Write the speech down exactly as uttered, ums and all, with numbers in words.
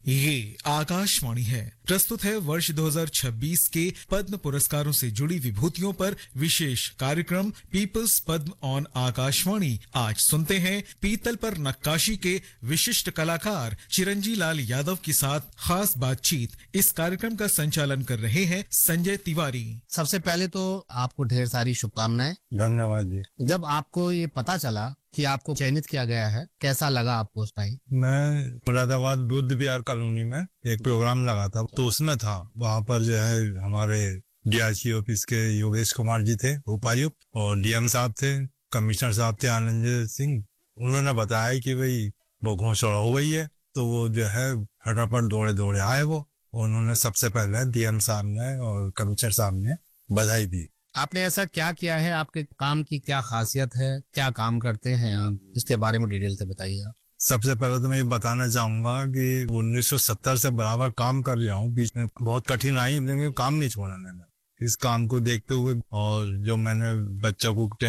ये आकाशवाणी है। प्रस्तुत है वर्ष दो हज़ार छब्बीस के पद्म पुरस्कारों से जुड़ी विभूतियों पर विशेष कार्यक्रम पीपल्स पद्म ऑन आकाशवाणी। आज सुनते हैं पीतल पर नक्काशी के विशिष्ट कलाकार चिरंजी लाल यादव के साथ खास बातचीत। इस कार्यक्रम का संचालन कर रहे हैं संजय तिवारी। सबसे पहले तो आपको ढेर सारी शुभकामनाएं। धन्यवाद जी। जब आपको ये पता चला कि आपको चयनित किया गया है, कैसा लगा आपको उस टाइम? मैं मुरादाबाद बुद्ध विहार कॉलोनी में एक प्रोग्राम लगा था, तो उसमें था। वहाँ पर जो है हमारे डीआरसी ऑफिस के योगेश कुमार जी थे उपायुक्त, और डीएम साहब थे, कमिश्नर साहब थे आनंद सिंह। उन्होंने बताया कि भाई वो घोषणा हो गई है, तो वो जो है फटाफट दौड़े दौड़े आए। वो उन्होंने सबसे पहले डीएम साहब ने और कमिश्नर साहब ने बधाई दी। आपने ऐसा क्या किया है? आपके काम की क्या खासियत है? क्या काम करते हैं आप? इसके बारे में डिटेल से बताइए आप। सबसे पहले तो मैं ये बताना चाहूंगा कि उन्नीस सौ सत्तर से बराबर काम कर रहा हूँ। बीच में बहुत कठिन आई, लेकिन काम नहीं छोड़ा मैंने इस काम को देखते हुए। और जो मैंने बच्चों को